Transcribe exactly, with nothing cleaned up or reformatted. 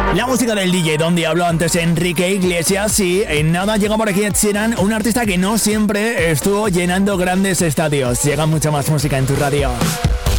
La música del D J donde habló antes Enrique Iglesias y en nada llega por aquí Ed Sheeran, un artista que no siempre estuvo llenando grandes estadios. Llega mucha más música en tu radio.